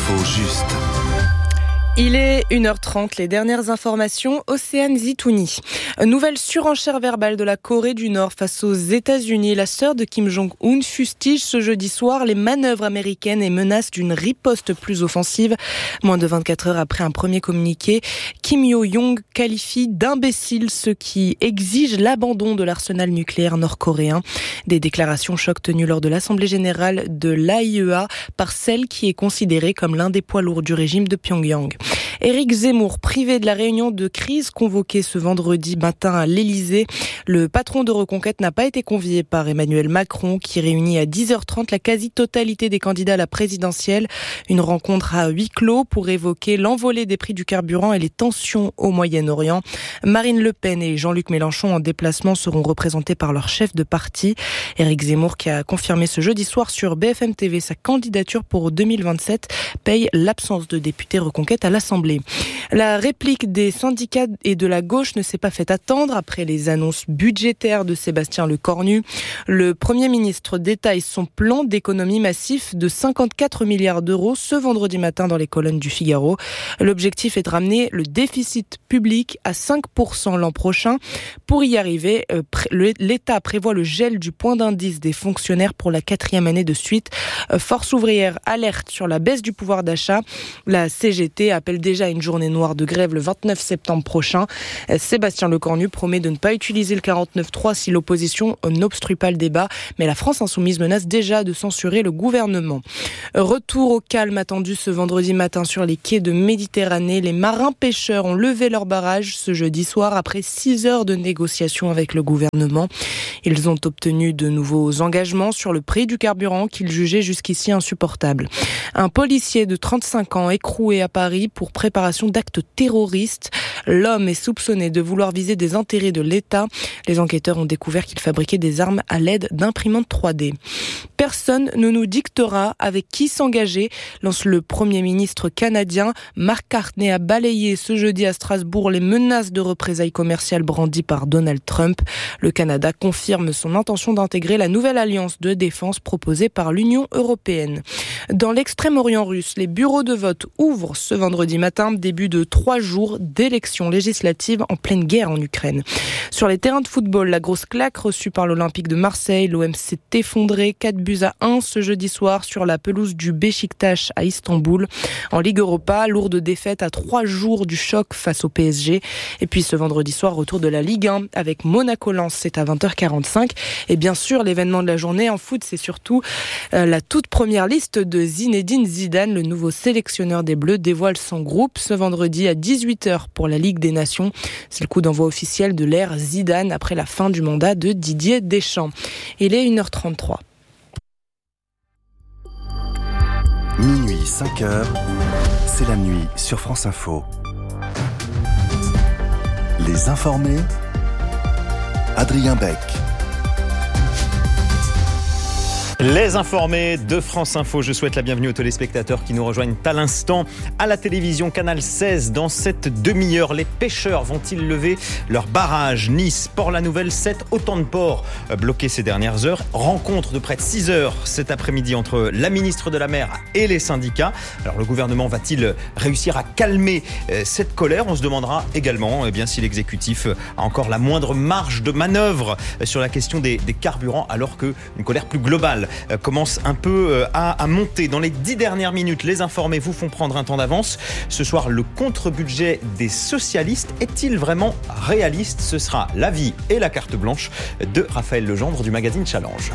Info juste. Il est 1h30, les dernières informations, Océane Zitouni. Nouvelle surenchère verbale de la Corée du Nord face aux États-Unis. La sœur de Kim Jong-un fustige ce jeudi soir les manœuvres américaines et menace d'une riposte plus offensive. Moins de 24 heures après un premier communiqué, Kim Yo-jong qualifie d'imbéciles ceux qui exigent l'abandon de l'arsenal nucléaire nord-coréen. Des déclarations choc tenues lors de l'Assemblée générale de l'AIEA par celle qui est considérée comme l'un des poids lourds du régime de Pyongyang. Éric Zemmour, privé de la réunion de crise convoquée ce vendredi matin à l'Élysée. Le patron de Reconquête n'a pas été convié par Emmanuel Macron qui réunit à 10h30 la quasi-totalité des candidats à la présidentielle. Une rencontre à huis clos pour évoquer l'envolée des prix du carburant et les tensions au Moyen-Orient. Marine Le Pen et Jean-Luc Mélenchon en déplacement seront représentés par leur chef de parti. Éric Zemmour, qui a confirmé ce jeudi soir sur BFM TV sa candidature pour 2027, paye l'absence de députés Reconquête à l'Assemblée. La réplique des syndicats et de la gauche ne s'est pas fait attendre après les annonces budgétaires de Sébastien Lecornu. Le Premier ministre détaille son plan d'économie massif de 54 milliards d'euros ce vendredi matin dans les colonnes du Figaro. L'objectif est de ramener le déficit public à 5% l'an prochain. Pour y arriver, l'État prévoit le gel du point d'indice des fonctionnaires pour la 4e année de suite. Force ouvrière alerte sur la baisse du pouvoir d'achat. La CGT appelle déjà une journée noire de grève le 29 septembre prochain. Sébastien Lecornu promet de ne pas utiliser le 49.3 si l'opposition n'obstrue pas le débat, mais la France insoumise menace déjà de censurer le gouvernement. Retour au calme attendu ce vendredi matin sur les quais de Méditerranée. Les marins pêcheurs ont levé leur barrage ce jeudi soir après 6 heures de négociations avec le gouvernement. Ils ont obtenu de nouveaux engagements sur le prix du carburant qu'ils jugeaient jusqu'ici insupportable. Un policier de 35 ans écroué à Paris pour préparation d'actes terroristes. L'homme est soupçonné de vouloir viser des intérêts de l'État. Les enquêteurs ont découvert qu'il fabriquait des armes à l'aide d'imprimantes 3D. Personne ne nous dictera avec qui s'engager, lance le Premier ministre canadien. Mark Carney a balayé ce jeudi à Strasbourg les menaces de représailles commerciales brandies par Donald Trump. Le Canada confirme son intention d'intégrer la nouvelle alliance de défense proposée par l'Union européenne. Dans l'extrême-orient russe, les bureaux de vote ouvrent ce vendredi matin, début de 3 jours d'élections législatives en pleine guerre en Ukraine. Sur les terrains de football, la grosse claque reçue par l'Olympique de Marseille. L'OM s'est effondré 4-1 ce jeudi soir sur la pelouse du Beşiktaş à Istanbul. En Ligue Europa, lourde défaite à 3 jours du choc face au PSG. Et puis ce vendredi soir, retour de la Ligue 1 avec Monaco-Lens, c'est à 20h45. Et bien sûr, l'événement de la journée en foot, c'est surtout la toute première liste de Zinedine Zidane. Le nouveau sélectionneur des Bleus dévoile son groupe ce vendredi à 18h pour la Ligue des Nations. C'est le coup d'envoi officiel de l'ère Zidane après la fin du mandat de Didier Deschamps. Il est 1h33. Minuit 5h, c'est la nuit sur France Info. Les informés, Adrien Beck. Les informés de France Info, je souhaite la bienvenue aux téléspectateurs qui nous rejoignent à l'instant à la télévision Canal 16. Dans cette demi-heure, les pêcheurs vont-ils lever leur barrage? Nice, Port-la-Nouvelle, 7, autant de ports bloqués ces dernières heures. Rencontre de près de 6 heures cet après-midi entre la ministre de la Mer et les syndicats. Alors le gouvernement va-t-il réussir à calmer cette colère? On se demandera également si l'exécutif a encore la moindre marge de manœuvre sur la question des carburants, alors qu'une colère plus globale commence un peu à monter. Dans les 10 dernières minutes, les informés vous font prendre un temps d'avance. Ce soir, le contre-budget des socialistes est-il vraiment réaliste? Ce sera l'avis et la carte blanche de Raphaël Legendre du magazine Challenge.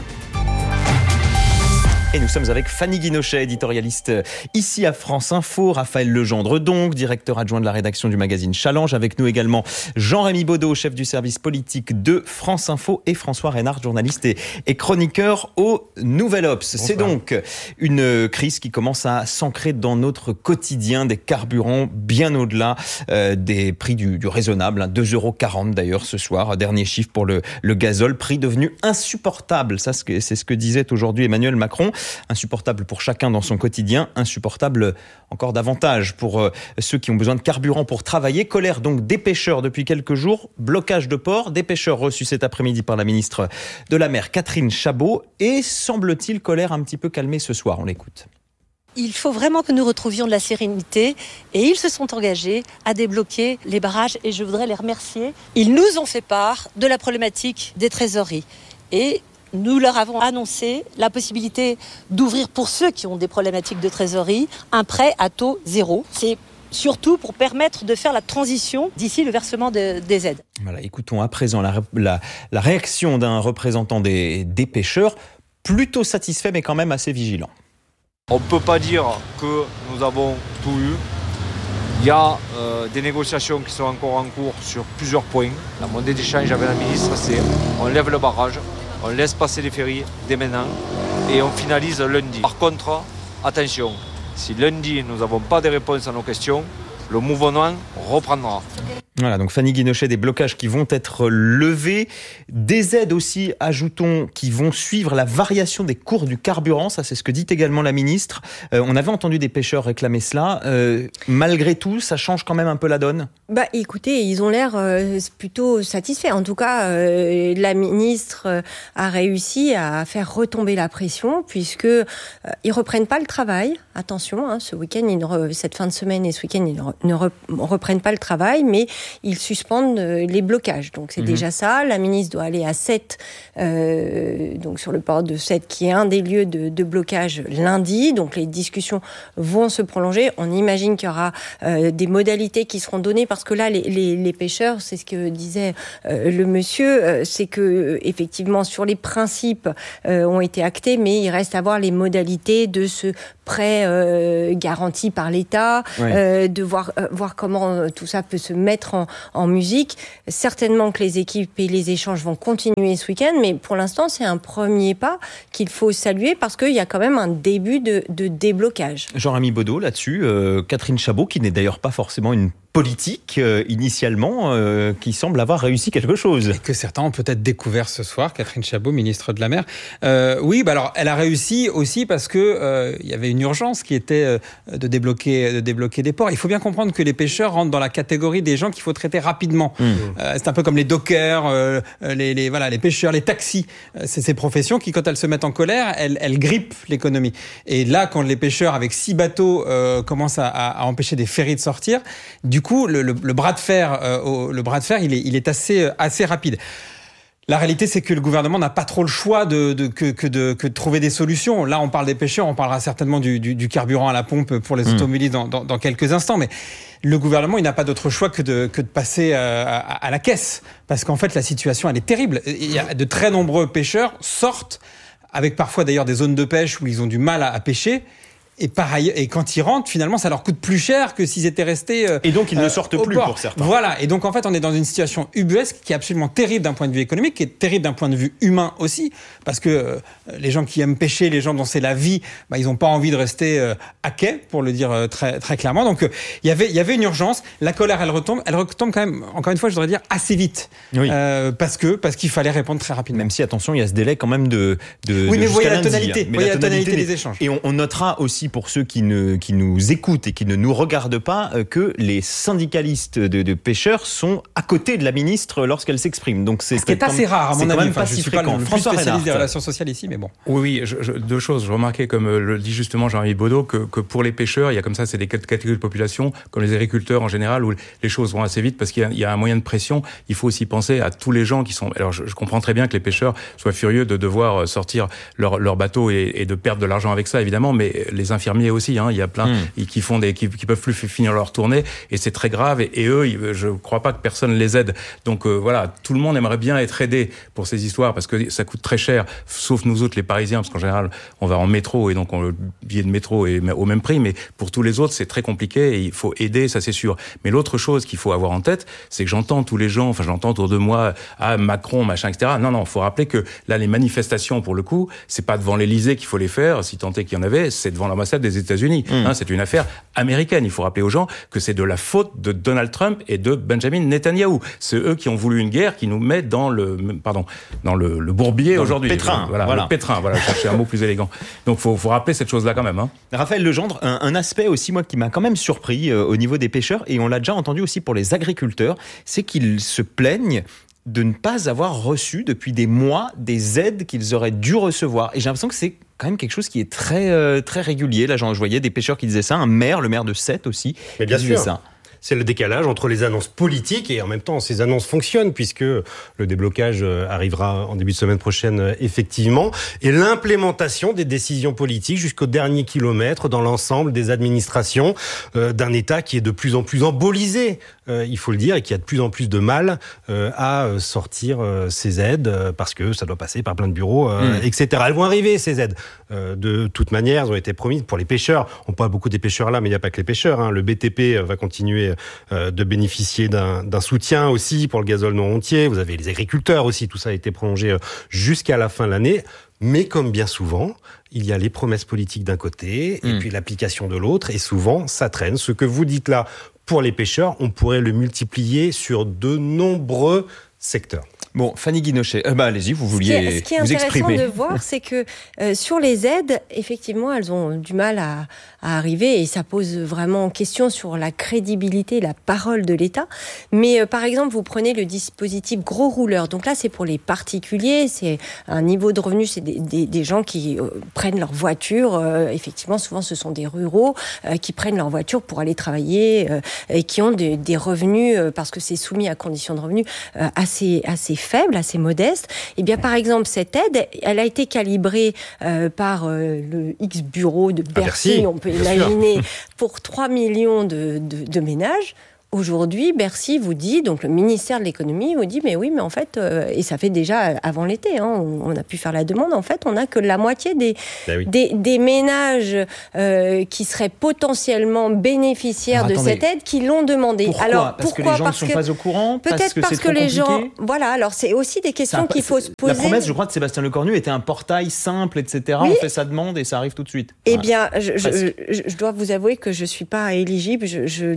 Et nous sommes avec Fanny Guinochet, éditorialiste ici à France Info. Raphaël Legendre, donc, directeur adjoint de la rédaction du magazine Challenge. Avec nous également Jean-Rémy Baudot, chef du service politique de France Info, et François Reynard, journaliste et chroniqueur au Nouvel Obs. Bonsoir. C'est donc une crise qui commence à s'ancrer dans notre quotidien, des carburants bien au-delà des prix du raisonnable. 2,40 € d'ailleurs ce soir. Dernier chiffre pour le gazole, prix devenu insupportable. Ça, c'est ce que disait aujourd'hui Emmanuel Macron. Insupportable pour chacun dans son quotidien, insupportable encore davantage pour ceux qui ont besoin de carburant pour travailler. Colère donc des pêcheurs depuis quelques jours, blocage de port, des pêcheurs reçus cet après-midi par la ministre de la Mer Catherine Chabot, et semble-t-il colère un petit peu calmée ce soir, on l'écoute. Il faut vraiment que nous retrouvions de la sérénité et ils se sont engagés à débloquer les barrages et je voudrais les remercier. Ils nous ont fait part de la problématique des trésoreries et nous leur avons annoncé la possibilité d'ouvrir pour ceux qui ont des problématiques de trésorerie un prêt à taux zéro. C'est surtout pour permettre de faire la transition d'ici le versement des aides. Voilà, écoutons à présent la réaction d'un représentant des pêcheurs, plutôt satisfait mais quand même assez vigilant. On ne peut pas dire que nous avons tout eu. Il y a des négociations qui sont encore en cours sur plusieurs points. La monnaie d'échange avec la ministre, c'est on lève le barrage, on laisse passer les ferries dès maintenant et on finalise lundi. Par contre, attention, si lundi nous n'avons pas de réponses à nos questions, le mouvement reprendra. Voilà, donc Fanny Guinochet, des blocages qui vont être levés, des aides aussi, ajoutons, qui vont suivre la variation des cours du carburant, ça c'est ce que dit également la ministre. On avait entendu des pêcheurs réclamer cela. Malgré tout, ça change quand même un peu la donne. Écoutez, ils ont l'air plutôt satisfaits. En tout cas, la ministre a réussi à faire retomber la pression puisque ils reprennent pas le travail. Attention, ce week-end, cette fin de semaine et ce week-end, ils ne reprennent pas le travail, mais ils suspendent les blocages. Donc c'est déjà ça. La ministre doit aller à Sète, donc sur le port de Sète, qui est un des lieux de blocage lundi. Donc les discussions vont se prolonger. On imagine qu'il y aura des modalités qui seront données parce que là, les pêcheurs, c'est ce que disait le monsieur, c'est que effectivement sur les principes ont été actés, mais il reste à voir les modalités de ce prêt garanti par l'État, de voir comment tout ça peut se mettre en musique. Certainement que les équipes et les échanges vont continuer ce week-end, mais pour l'instant, c'est un premier pas qu'il faut saluer parce qu'il y a quand même un début de déblocage. Jean-Rémy Baudot, là-dessus, Catherine Chabot, qui n'est d'ailleurs pas forcément une politique initialement, qui semble avoir réussi quelque chose. Et que certains ont peut-être découvert ce soir, Catherine Chabot, ministre de la Mer. Oui, alors elle a réussi aussi parce que il y avait une urgence qui était de débloquer des ports. Il faut bien comprendre que les pêcheurs rentrent dans la catégorie des gens qu'il faut traiter rapidement. C'est un peu comme les dockers, les pêcheurs, les taxis. C'est ces professions qui, quand elles se mettent en colère, elles grippent l'économie. Et là, quand les pêcheurs avec 6 bateaux commencent à empêcher des ferries de sortir, du coup, le bras de fer, il est assez rapide. La réalité, c'est que le gouvernement n'a pas trop le choix que de trouver des solutions. Là, on parle des pêcheurs, on parlera certainement du carburant à la pompe pour les automobilistes dans quelques instants. Mais le gouvernement, il n'a pas d'autre choix que de passer à la caisse. Parce qu'en fait, la situation, elle est terrible. Il y a de très nombreux pêcheurs sortent, avec parfois d'ailleurs des zones de pêche où ils ont du mal à pêcher. Et pareil, et quand ils rentrent, finalement, ça leur coûte plus cher que s'ils étaient restés et donc ils ne sortent plus pour certains. Voilà, et donc en fait, on est dans une situation ubuesque qui est absolument terrible d'un point de vue économique, qui est terrible d'un point de vue humain aussi, parce que les gens qui aiment pêcher, les gens dont c'est la vie, ils n'ont pas envie de rester à quai, pour le dire très très clairement. Donc il y avait une urgence. La colère, elle retombe quand même. Encore une fois, je voudrais dire assez vite, parce qu'il fallait répondre très rapidement. Même si attention, il y a ce délai quand même de oui, mais vous voyez la tonalité, des échanges. Et on notera aussi pour ceux qui nous écoutent et qui ne nous regardent pas, que les syndicalistes de pêcheurs sont à côté de la ministre lorsqu'elle s'exprime. Donc c'est assez rare, à mon avis. Je suis pas le plus spécialiste des relations sociales ici, mais bon. Oui, deux choses. Je remarquais, comme le dit justement Jean-Rémy Baudot, que pour les pêcheurs, il y a comme ça, c'est des catégories de population, comme les agriculteurs en général, où les choses vont assez vite parce qu'il y a un moyen de pression. Il faut aussi penser à tous les gens qui sont... Alors, je comprends très bien que les pêcheurs soient furieux de devoir sortir leur bateau et de perdre de l'argent avec ça, évidemment, mais les infirmiers aussi, il y a plein qui peuvent plus finir leur tournée et c'est très grave et eux, je crois pas que personne les aide. Donc voilà, tout le monde aimerait bien être aidé pour ces histoires parce que ça coûte très cher, sauf nous autres les Parisiens, parce qu'en général on va en métro et donc le billet de métro est au même prix, mais pour tous les autres c'est très compliqué et il faut aider, ça c'est sûr. Mais l'autre chose qu'il faut avoir en tête, c'est que j'entends tous les gens, j'entends autour de moi, Macron, machin, etc. Non, faut rappeler que là les manifestations pour le coup, c'est pas devant l'Élysée qu'il faut les faire, si tant est qu'il y en avait, c'est devant l'ambassade des États-Unis. C'est une affaire américaine. Il faut rappeler aux gens que c'est de la faute de Donald Trump et de Benjamin Netanyahou. C'est eux qui ont voulu une guerre qui nous met dans le bourbier aujourd'hui. Le pétrin. Le pétrin. Voilà, chercher un mot plus élégant. Donc faut rappeler cette chose-là quand même. Raphaël Legendre, un aspect aussi moi qui m'a quand même surpris au niveau des pêcheurs et on l'a déjà entendu aussi pour les agriculteurs, c'est qu'ils se plaignent de ne pas avoir reçu depuis des mois des aides qu'ils auraient dû recevoir. Et j'ai l'impression que c'est quand même quelque chose qui est très, très régulier. Là, je voyais des pêcheurs qui disaient ça, le maire de Sète aussi. Mais bien sûr. Ça. C'est le décalage entre les annonces politiques et en même temps ces annonces fonctionnent puisque le déblocage arrivera en début de semaine prochaine effectivement et l'implémentation des décisions politiques jusqu'au dernier kilomètre dans l'ensemble des administrations d'un État qui est de plus en plus embolisé, il faut le dire, et qui a de plus en plus de mal à sortir ces aides parce que ça doit passer par plein de bureaux, etc. Elles vont arriver ces aides. De toute manière, elles ont été promises pour les pêcheurs. On parle beaucoup des pêcheurs là, mais il n'y a pas que les pêcheurs. Hein. Le BTP va continuer de bénéficier d'un soutien aussi pour le gazole non routier. Vous avez les agriculteurs aussi, tout ça a été prolongé jusqu'à la fin de l'année. Mais comme bien souvent, il y a les promesses politiques d'un côté et puis l'application de l'autre, et souvent ça traîne. Ce que vous dites là pour les pêcheurs, on pourrait le multiplier sur de nombreux secteurs. Bon, Fanny Guinochet, allez-y, vous vouliez vous exprimer. Ce qui est intéressant de voir, c'est que sur les aides, effectivement, elles ont du mal à arriver et ça pose vraiment en question sur la crédibilité, la parole de l'État. Mais par exemple, vous prenez le dispositif gros rouleur. Donc là, c'est pour les particuliers, c'est un niveau de revenu, c'est des gens qui prennent leur voiture. Effectivement, souvent, ce sont des ruraux qui prennent leur voiture pour aller travailler et qui ont des revenus, parce que c'est soumis à conditions de revenus assez faible, assez modeste. Et bien, par exemple, cette aide, elle a été calibrée par le X bureau de Bercy, on peut imaginer, pour 3 millions de ménages. Aujourd'hui, Bercy vous dit, donc le ministère de l'économie vous dit, mais oui, mais en fait, et ça fait déjà avant l'été, hein, on a pu faire la demande, en fait, on n'a que la moitié des ménages qui seraient potentiellement bénéficiaires de cette aide qui l'ont demandé. Pourquoi ? Parce que les gens ne sont pas au courant ? Peut-être parce que les gens... Voilà, alors c'est aussi des questions qu'il faut se poser. La promesse, je crois, de Sébastien Lecornu était un portail simple, etc. Oui. On fait sa demande et ça arrive tout de suite. Eh bien, je dois vous avouer que je ne suis pas éligible,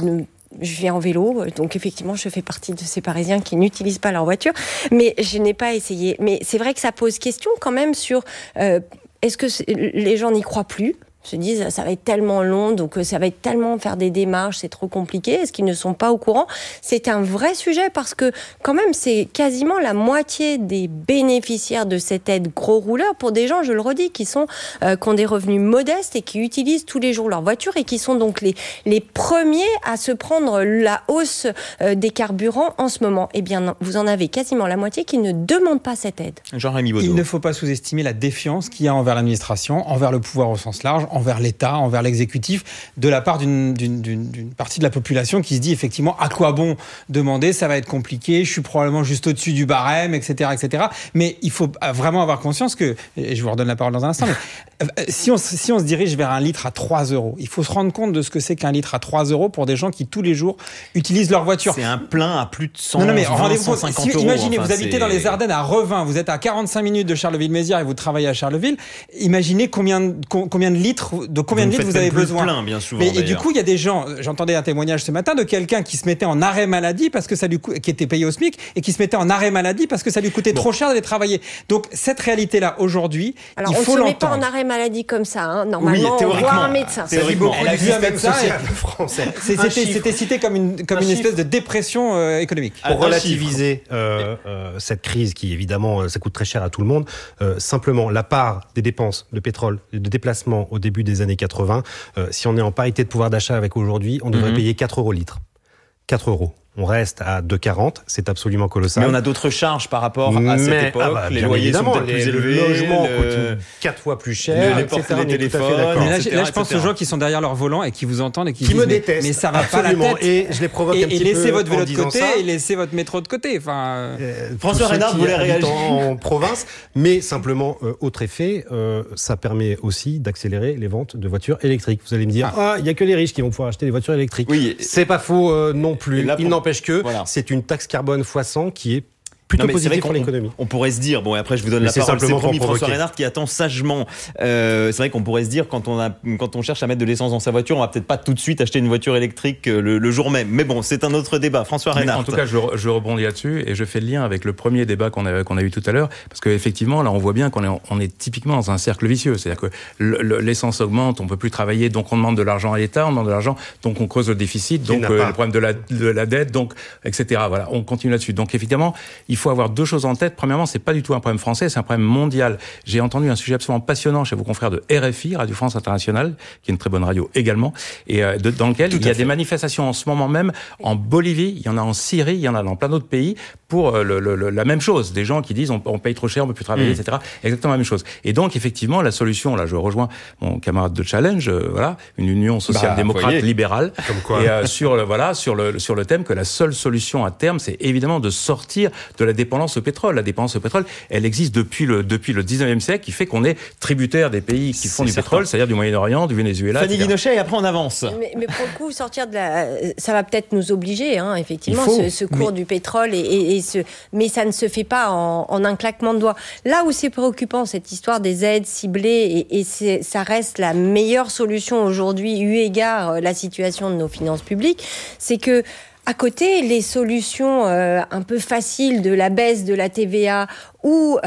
je viens en vélo, donc effectivement, je fais partie de ces Parisiens qui n'utilisent pas leur voiture, mais je n'ai pas essayé. Mais c'est vrai que ça pose question quand même sur est-ce que les gens n'y croient plus ? Se disent ça va être tellement long, donc ça va être tellement faire des démarches, c'est trop compliqué. Est-ce qu'ils ne sont pas au courant ? C'est un vrai sujet parce que quand même c'est quasiment la moitié des bénéficiaires de cette aide gros rouleur pour des gens, je le redis, qui ont des revenus modestes et qui utilisent tous les jours leur voiture et qui sont donc les premiers à se prendre la hausse des carburants en ce moment. Eh bien, non, vous en avez quasiment la moitié qui ne demandent pas cette aide. Jean-Rémy Baudot. Il ne faut pas sous-estimer la défiance qu'il y a envers l'administration, envers le pouvoir au sens large, envers l'État, envers l'exécutif, de la part d'une partie de la population qui se dit effectivement à quoi bon demander, ça va être compliqué, je suis probablement juste au-dessus du barème, etc., etc. Mais il faut vraiment avoir conscience que, et je vous redonne la parole dans un instant, mais si on se dirige vers un litre à 3 €, il faut se rendre compte de ce que c'est qu'un litre à 3 € pour des gens qui tous les jours utilisent leur voiture. C'est un plein à plus de 100, non, mais 150 €. Imaginez, vous habitez dans les Ardennes à Revin, vous êtes à 45 minutes de Charleville-Mézières et vous travaillez à Charleville. Imaginez combien de litres vous avez besoin. Plein, bien souvent, et du coup, il y a des gens, j'entendais un témoignage ce matin de quelqu'un qui se mettait en arrêt maladie parce que ça lui qui était payé au SMIC et qui se mettait en arrêt maladie parce que ça lui coûtait trop cher d'aller travailler. Donc cette réalité-là aujourd'hui, alors, il faut l'entendre. On ne se met pas en arrêt maladie comme ça, hein. Normalement, on voit un médecin. Elle a vu un médecin français. C'était cité comme une espèce de dépression économique. Pour relativiser cette crise qui évidemment ça coûte très cher à tout le monde, simplement la part des dépenses de pétrole et de déplacement au début des années 80, si on est en parité de pouvoir d'achat avec aujourd'hui, on devrait payer 4 € litre. 4 €. On reste à 2,40, c'est absolument colossal. Mais on a d'autres charges par rapport à cette époque. Les loyers sont peut-être plus élevés. Les logements coûtent 4 fois plus cher, etc. Les téléphones, là, je pense aux gens qui sont derrière leur volant et qui vous entendent et qui disent, me détestent. Mais ça va absolument pas la tête. Et je les provoque un petit peu. Et laissez votre vélo de côté ça. et laissez votre métro de côté. Enfin, François Reynard voulait réagir en province, mais simplement autre effet, ça permet aussi d'accélérer les ventes de voitures électriques. Vous allez me dire, il y a que les riches qui vont pouvoir acheter des voitures électriques. Oui, c'est pas faux non plus. Il n'empêche que c'est une taxe carbone x100 qui est plutôt positif pour l'économie. On pourrait se dire, bon, et après je vous donne la parole, c'est promis, François Reynard qui attend sagement. C'est vrai qu'on pourrait se dire, quand on cherche à mettre de l'essence dans sa voiture, on va peut-être pas tout de suite acheter une voiture électrique le jour même. Mais bon, c'est un autre débat. François Reynard. En tout cas, je rebondis là-dessus et je fais le lien avec le premier débat qu'on a eu tout à l'heure, parce qu'effectivement, là, on voit bien qu'on est typiquement dans un cercle vicieux. C'est-à-dire que l'essence augmente, on peut plus travailler, donc on demande de l'argent à l'État, on demande de l'argent, donc on creuse le déficit, donc le problème de la dette, donc etc. Voilà, on continue là-dessus. Donc évidemment, il faut avoir deux choses en tête. Premièrement, c'est pas du tout un problème français, c'est un problème mondial. J'ai entendu un sujet absolument passionnant chez vos confrères de RFI, Radio France Internationale, qui est une très bonne radio également, et dans lequel il y a des manifestations en ce moment même en Bolivie, il y en a en Syrie, il y en a dans plein d'autres pays pour la même chose. Des gens qui disent on paye trop cher, on peut plus travailler, etc. Exactement la même chose. Et donc effectivement, la solution, là, je rejoins mon camarade de Challenge, voilà, une union social-démocrate libérale, comme quoi. Et sur le thème que la seule solution à terme, c'est évidemment de sortir de la dépendance au pétrole. La dépendance au pétrole, elle existe depuis le 19e siècle, qui fait qu'on est tributaire des pays qui font du pétrole, c'est-à-dire du Moyen-Orient, du Venezuela. Fanny Guinochet, et après on avance. Mais pour le coup, sortir de ça va peut-être nous obliger, effectivement, ce cours du pétrole, mais ça ne se fait pas en un claquement de doigts. Là où c'est préoccupant, cette histoire des aides ciblées, ça reste la meilleure solution aujourd'hui, eu égard la situation de nos finances publiques, c'est que à côté, les solutions un peu faciles de la baisse de la TVA ou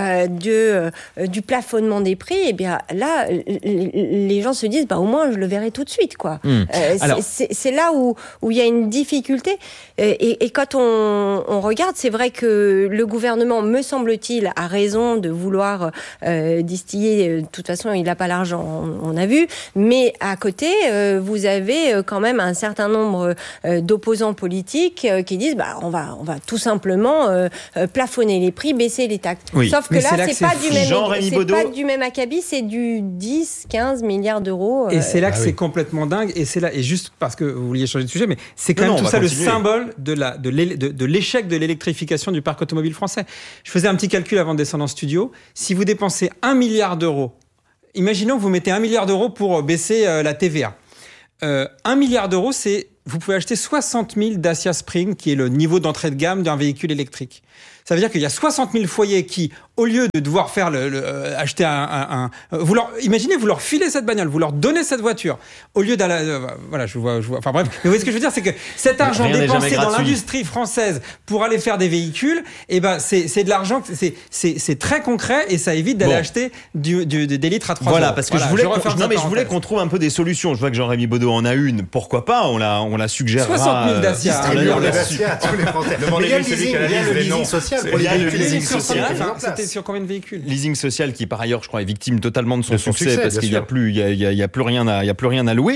du plafonnement des prix, eh bien là, les gens se disent, au moins je le verrai tout de suite, quoi. C'est là où il y a une difficulté. Et quand on regarde, c'est vrai que le gouvernement, me semble-t-il, a raison de vouloir distiller. De toute façon, il n'a pas l'argent, on a vu. Mais à côté, vous avez quand même un certain nombre d'opposants politiques qui disent, on va tout simplement plafonner les prix, baisser les taxes. Oui. Sauf que là, c'est pas du même acabit, c'est du 10-15 milliards d'euros. Et c'est là que c'est complètement dingue. Et c'est là, et juste parce que vous vouliez changer de sujet, mais c'est quand même tout ça continuer. Le symbole de l'échec de l'électrification du parc automobile français. Je faisais un petit calcul avant de descendre en studio. Si vous dépensez 1 milliard d'euros, imaginons que vous mettez 1 milliard d'euros pour baisser la TVA. 1 milliard d'euros, vous pouvez acheter 60 000 Dacia Spring, qui est le niveau d'entrée de gamme d'un véhicule électrique. Ça veut dire qu'il y a 60 000 foyers qui, au lieu de devoir faire acheter imaginez, vous leur filez cette bagnole, vous leur donnez cette voiture, au lieu d'aller, voilà, je vois, enfin bref, mais vous voyez ce que je veux dire, c'est que cet argent dépensé dans l'industrie française pour aller faire des véhicules, c'est de l'argent, c'est très concret et ça évite d'aller acheter des litres à 3 voilà, euros. parce que je voulais qu'on trouve un peu des solutions. Je vois que Jean-Rémy Baudot en a une, pourquoi pas, on la suggérera. 60 000 Dacia. Dacia à tous les Français. Il y a le leasing social. C'était sur combien de véhicules ? Leasing social qui par ailleurs je crois est victime totalement de son succès parce qu'il n'y a plus rien à louer.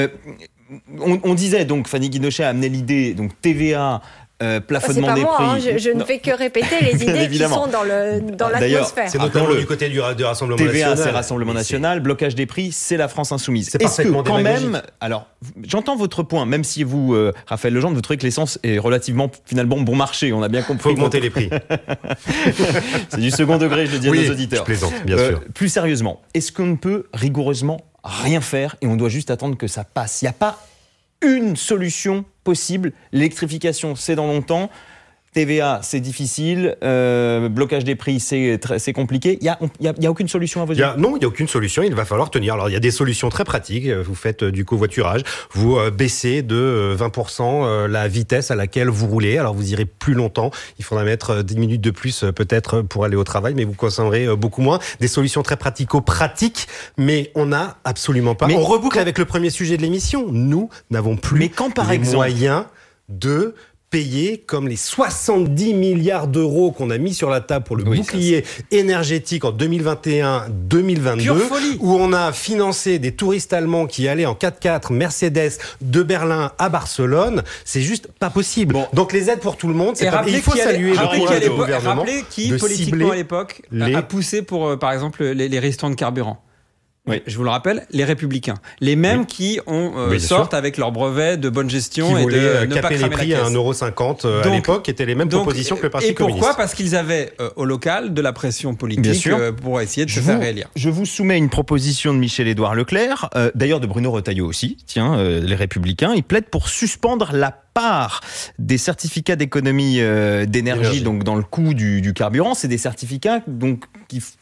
On disait donc Fanny Guinochet a amené l'idée donc TVA. Plafonnement des prix. Je ne fais que répéter les idées qui sont dans l'atmosphère. C'est notamment du côté du Rassemblement TVA, national. c'est Rassemblement national. Blocage des prix, c'est la France insoumise. C'est Est-ce que quand démagogique. même, alors j'entends votre point, même si vous, Raphaël Legendre, vous trouvez que l'essence est relativement finalement bon marché. On a bien compris. Il faut augmenter les prix. C'est du second degré, je le dis à nos auditeurs. Je plaisante, bien sûr. Plus sérieusement, est-ce qu'on ne peut rigoureusement rien faire et on doit juste attendre que ça passe ? Il n'y a pas une solution possible. L'électrification, c'est dans longtemps. TVA, c'est difficile. Blocage des prix, c'est compliqué. Il y a aucune solution à vos yeux ? Non, il n'y a aucune solution. Il va falloir tenir. Alors, il y a des solutions très pratiques. Vous faites du covoiturage. Vous baissez de 20% la vitesse à laquelle vous roulez. Alors, vous irez plus longtemps. Il faudra mettre 10 minutes de plus peut-être pour aller au travail, mais vous consommerez beaucoup moins. Des solutions très pratico-pratiques, mais on n'a absolument pas. On reboucle avec le premier sujet de l'émission. Nous n'avons plus moyens de payer comme les 70 milliards d'euros qu'on a mis sur la table pour le bouclier énergétique en 2021-2022, où on a financé des touristes allemands qui allaient en 4x4 Mercedes de Berlin à Barcelone. C'est juste pas possible. Donc les aides pour tout le monde, c'est pas... Il faut saluer le courage du gouvernement. Rappelez qui, politiquement à l'époque, a poussé pour, par exemple, les restaurants de carburant. Oui. Je vous le rappelle, les Républicains, les mêmes qui sortent avec leur brevet de bonne gestion qui et de ne pas cramer les prix à 1,50 € à l'époque, qui étaient les mêmes propositions que le Parti communiste. Et pourquoi ? Parce qu'ils avaient au local de la pression politique pour essayer de se faire réélire. Je vous soumets une proposition de Michel-Édouard Leclerc, d'ailleurs de Bruno Retailleau aussi, les Républicains, ils plaident pour suspendre la part des certificats d'économie d'énergie donc dans le coût du carburant. C'est des certificats donc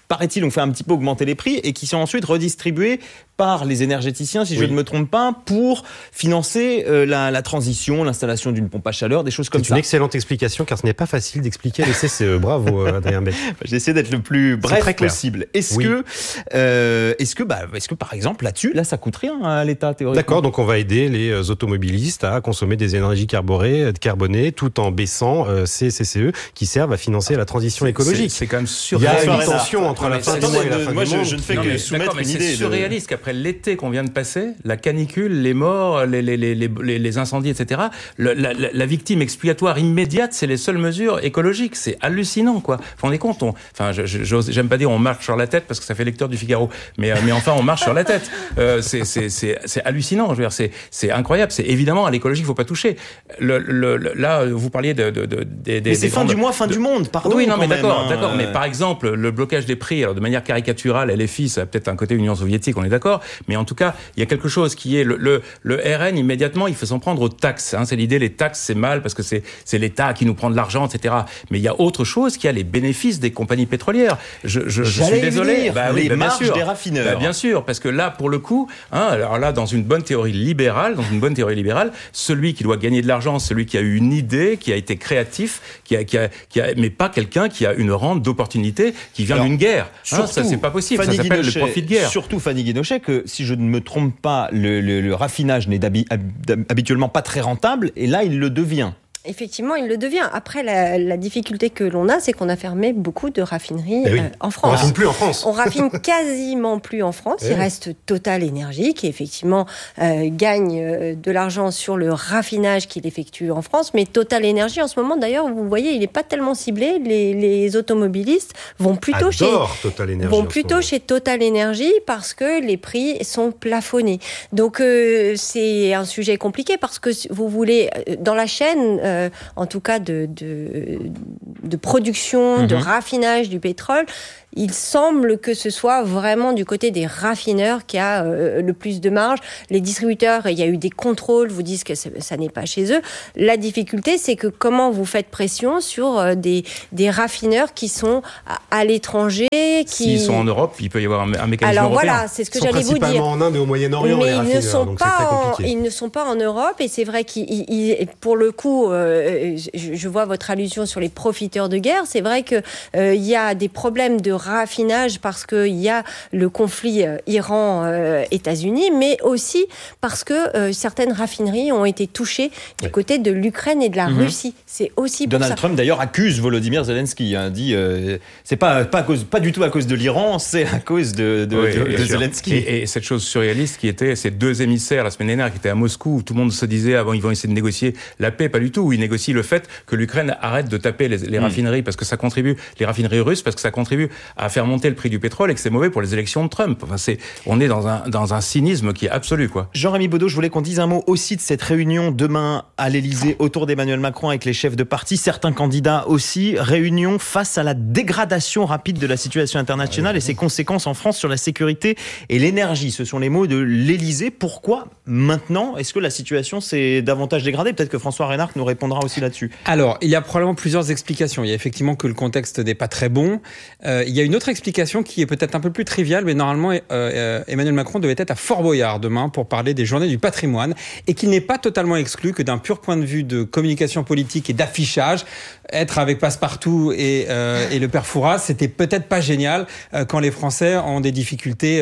paraît-il, ont fait un petit peu augmenter les prix et qui sont ensuite redistribués par les énergéticiens, si je ne me trompe pas, pour financer la transition, l'installation d'une pompe à chaleur, des choses comme ça. C'est une excellente explication, car ce n'est pas facile d'expliquer les CCE. Bravo, Adrien Bech. J'ai essayé d'être le plus bref possible. Est-ce que, par exemple, là, ça coûte rien à l'État, théoriquement? D'accord, donc on va aider les automobilistes à consommer des énergies carbonées tout en baissant ces CCE qui servent à financer la transition écologique. C'est quand même Il y a une tension entre la fin du mois et la fin du monde. Je ne fais que soumettre une idée. C'est surréaliste qu'après l'été qu'on vient de passer, la canicule, les morts, les incendies, etc., la victime expiatoire immédiate, c'est les seules mesures écologiques. C'est hallucinant, quoi. Vous vous rendez compte? J'aime pas dire on marche sur la tête parce que ça fait lecteur du Figaro, mais enfin on marche sur la tête. C'est hallucinant. Je veux dire, c'est incroyable. C'est évidemment à l'écologie qu'il faut pas toucher. Là, vous parliez mais c'est fin du mois, fin du monde. Pardon. Oui, non, mais d'accord. Mais par exemple, le blocage des prix, alors de manière caricaturale, LFI, ça a peut-être un côté Union soviétique, on est d'accord. Mais en tout cas, il y a quelque chose qui est le RN immédiatement, il faut s'en prendre aux taxes. C'est l'idée, les taxes, c'est mal parce que c'est l'État qui nous prend de l'argent, etc. Mais il y a autre chose qui a les bénéfices des compagnies pétrolières. Je suis désolé. Les marges des raffineurs. Bien sûr, parce que là, pour le coup, alors là, dans une bonne théorie libérale, celui qui doit gagner de l'argent, celui qui a eu une idée, qui a été créatif, mais pas quelqu'un qui a une rente d'opportunité qui vient d'une guerre. Ça, c'est pas possible. Ça s'appelle le profit de guerre. Surtout, Fanny Guénochet, que si je ne me trompe pas, le raffinage n'est habituellement pas très rentable, et là, il le devient. Effectivement, il le devient. Après, la difficulté que l'on a, c'est qu'on a fermé beaucoup de raffineries en France. On raffine plus en France. On raffine quasiment plus en France. Il reste Total Énergie qui, effectivement, gagne de l'argent sur le raffinage qu'il effectue en France. Mais Total Énergie, en ce moment, d'ailleurs, vous voyez, il n'est pas tellement ciblé. Les automobilistes vont plutôt chez Total Énergie parce que les prix sont plafonnés. Donc, c'est un sujet compliqué parce que vous voulez, dans la chaîne, en tout cas de production, de raffinage du pétrole, il semble que ce soit vraiment du côté des raffineurs qui a le plus de marge. Les distributeurs, il y a eu des contrôles, vous disent que ça n'est pas chez eux. La difficulté, c'est que comment vous faites pression sur des raffineurs qui sont à l'étranger, S'ils sont en Europe, il peut y avoir un mécanisme Alors européen. voilà, c'est ce que j'allais vous dire. Principalement en Inde et au Moyen-Orient, mais les raffineurs, ils ne sont pas en Europe, et c'est vrai pour le coup, je vois votre allusion sur les profiteurs de guerre. C'est vrai que il y a des problèmes de raffinage parce qu'il y a le conflit Iran-États-Unis, mais aussi parce que certaines raffineries ont été touchées du côté de l'Ukraine et de la Russie. C'est aussi pour Donald Trump d'ailleurs accuse Volodymyr Zelensky, dit c'est pas du tout à cause de l'Iran, c'est à cause de Zelensky. Et cette chose surréaliste qui était ces deux émissaires la semaine dernière qui étaient à Moscou, où tout le monde se disait ils vont essayer de négocier la paix, pas du tout. Ils négocient le fait que l'Ukraine arrête de taper les raffineries parce que ça contribue, les raffineries russes, parce que ça contribue à faire monter le prix du pétrole et que c'est mauvais pour les élections de Trump. On est dans un cynisme qui est absolu, quoi. Jean-Rémy Baudot, je voulais qu'on dise un mot aussi de cette réunion demain à l'Élysée autour d'Emmanuel Macron avec les chefs de parti, certains candidats aussi. Réunion face à la dégradation rapide de la situation internationale et ses conséquences en France sur la sécurité et l'énergie. Ce sont les mots de l'Élysée. Pourquoi maintenant? Est-ce que la situation s'est davantage dégradée? Peut-être que François Reynard nous répondra aussi là-dessus. Alors, il y a probablement plusieurs explications. Il y a effectivement que le contexte n'est pas très bon. Il y a une autre explication qui est peut-être un peu plus triviale, mais normalement, Emmanuel Macron devait être à Fort Boyard demain pour parler des journées du patrimoine et qu'il n'est pas totalement exclu que d'un pur point de vue de communication politique et d'affichage, être avec Passepartout et le père Fouras, c'était peut-être pas génial quand les Français ont des difficultés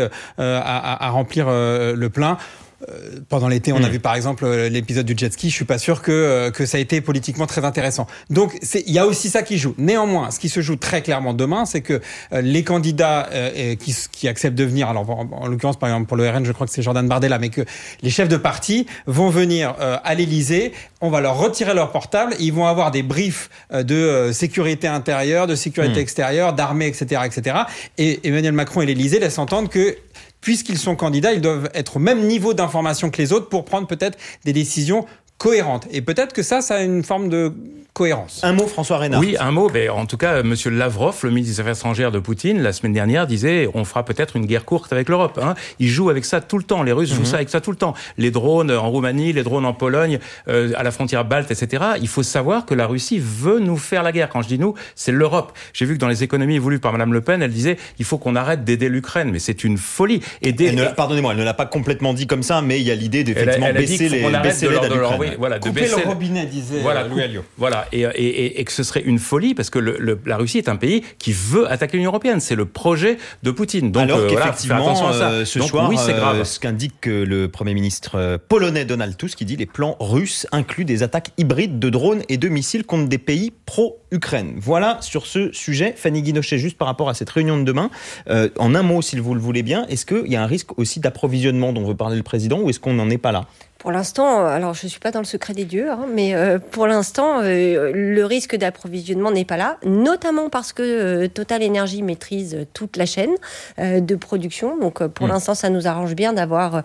à remplir le plein. Pendant l'été, on a vu par exemple l'épisode du jet ski. Je suis pas sûr que ça a été politiquement très intéressant. Donc il y a aussi ça qui joue. Néanmoins, ce qui se joue très clairement demain, c'est que les candidats qui acceptent de venir, alors en l'occurrence par exemple pour le RN, je crois que c'est Jordan Bardella, mais que les chefs de parti vont venir à l'Élysée. On va leur retirer leur portable. Ils vont avoir des briefs de sécurité intérieure, de sécurité extérieure, d'armée, etc., etc. Et Emmanuel Macron et l'Élysée laissent entendre que puisqu'ils sont candidats, ils doivent être au même niveau d'information que les autres pour prendre peut-être des décisions cohérentes. Et peut-être que ça a une forme de cohérence. Un mot, François Reynard. Oui, un mot. En tout cas, Monsieur Lavrov, le ministre des Affaires étrangères de Poutine, la semaine dernière, disait on fera peut-être une guerre courte avec l'Europe. Ils jouent avec ça tout le temps. Les Russes jouent ça avec ça tout le temps. Les drones en Roumanie, les drones en Pologne, à la frontière balte, etc. Il faut savoir que la Russie veut nous faire la guerre. Quand je dis nous, c'est l'Europe. J'ai vu que dans les économies voulues par Madame Le Pen, elle disait il faut qu'on arrête d'aider l'Ukraine. Mais c'est une folie. Pardonnez-moi, elle ne l'a pas complètement dit comme ça, mais il y a l'idée d'effectivement baisser l'aide à l'Ukraine. Voilà, de couper baisser le robinet, disait Louis Alliot. Voilà, et que ce serait une folie parce que la Russie est un pays qui veut attaquer l'Union européenne. C'est le projet de Poutine. Donc, alors qu'effectivement, ce soir, oui, c'est grave. Ce qu'indique le Premier ministre polonais Donald Tusk, qui dit les plans russes incluent des attaques hybrides de drones et de missiles contre des pays pro-Ukraine. Voilà sur ce sujet. Fanny Guinochet, juste par rapport à cette réunion de demain, en un mot, si vous le voulez bien, est-ce qu'il y a un risque aussi d'approvisionnement dont veut parler le président ou est-ce qu'on n'en est pas là ? Pour l'instant, alors je ne suis pas dans le secret des dieux, mais pour l'instant, le risque d'approvisionnement n'est pas là, notamment parce que Total Energy maîtrise toute la chaîne de production. Donc pour l'instant, ça nous arrange bien d'avoir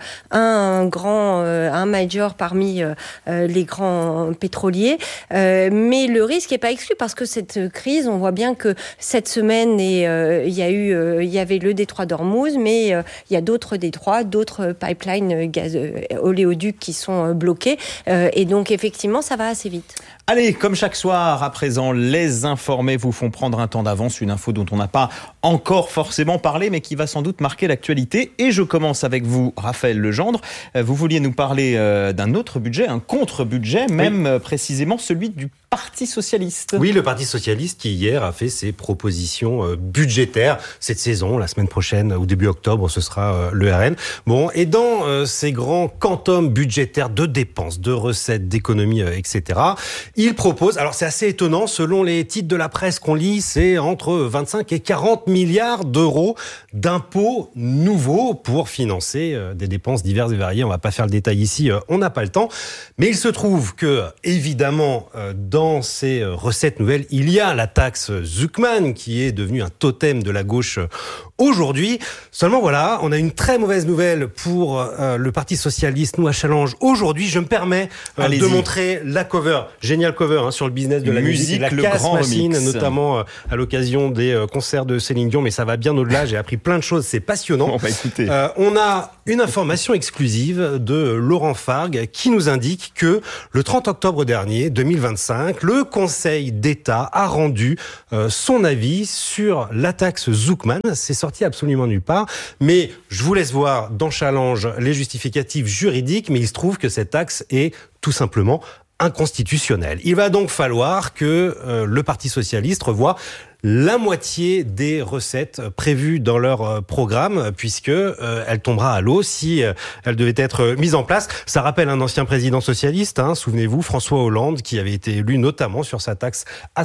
un major parmi les grands pétroliers. Mais le risque n'est pas exclu parce que cette crise, on voit bien que cette semaine, il y avait le détroit d'Ormuz, mais il y a d'autres détroits, d'autres pipelines oléoducs qui sont bloqués. Et donc, effectivement, ça va assez vite. Allez, comme chaque soir, à présent, les informés vous font prendre un temps d'avance, une info dont on n'a pas encore forcément parlé, mais qui va sans doute marquer l'actualité. Et je commence avec vous, Raphaël Legendre. Vous vouliez nous parler d'un autre budget, un contre-budget, même précisément celui du Parti Socialiste. Oui, le Parti Socialiste qui hier a fait ses propositions budgétaires cette saison. La semaine prochaine, ou début octobre, ce sera le RN. Bon, et dans ces grands quantums budgétaires de dépenses, de recettes, d'économies, etc., il propose, alors c'est assez étonnant, selon les titres de la presse qu'on lit, c'est entre 25 et 40 milliards d'euros d'impôts nouveaux pour financer des dépenses diverses et variées. On va pas faire le détail ici, on n'a pas le temps. Mais il se trouve que, évidemment, dans ces recettes nouvelles, il y a la taxe Zuckman, qui est devenue un totem de la gauche aujourd'hui. Seulement voilà, on a une très mauvaise nouvelle pour le Parti Socialiste, nous à Challenge. Aujourd'hui, je me permets de montrer la cover, génial cover sur le business de la musique, la casse-machine, notamment à l'occasion des concerts de Céline Dion, mais ça va bien au-delà, j'ai appris plein de choses, c'est passionnant. Bon, bah, écoutez. On a une information exclusive de Laurent Fargue qui nous indique que le 30 octobre dernier, 2025, le Conseil d'État a rendu son avis sur la taxe Zuckman. C'est sorti absolument nulle part, mais je vous laisse voir dans Challenge les justificatifs juridiques, mais il se trouve que cette taxe est tout simplement inconstitutionnelle. Il va donc falloir que le Parti Socialiste revoie la moitié des recettes prévues dans leur programme, puisque elle tombera à l'eau si elle devait être mise en place. Ça rappelle un ancien président socialiste, souvenez-vous, François Hollande, qui avait été élu notamment sur sa taxe à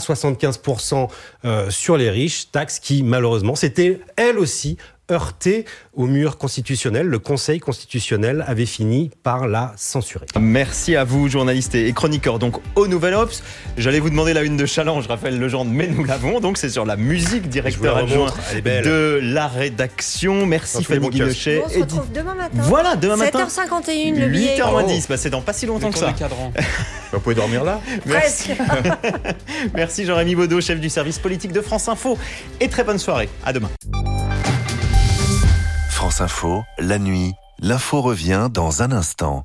75% sur les riches, taxe qui malheureusement s'était elle aussi heurté au mur constitutionnel. Le Conseil constitutionnel avait fini par la censurer. Merci à vous, journaliste et chroniqueur donc au Nouvel Obs. J'allais vous demander la une de Challenge, Raphaël Legendre, mais nous l'avons. Donc c'est sur la musique, directeur adjoint de la rédaction. Merci Fanny Guinochet. On se retrouve demain matin. Voilà, demain matin. 7h51, le billet. 8h10, c'est dans pas si longtemps que ça. Vous pouvez dormir là. Merci. Merci Jean-Rémy Baudot, chef du service politique de France Info. Et très bonne soirée. À demain. France Info, la nuit, l'info revient dans un instant.